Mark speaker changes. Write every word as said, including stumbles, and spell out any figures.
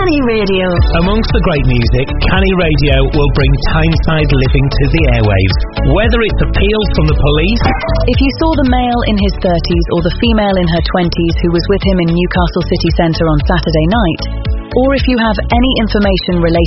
Speaker 1: Canny Radio.
Speaker 2: Amongst the great music, Canny Radio will bring Tyneside living to the airwaves. Whether it's appeals from the police...
Speaker 3: If you saw the male in his thirties or the female in her twenties who was with him in Newcastle city centre on Saturday night, or if you have any information related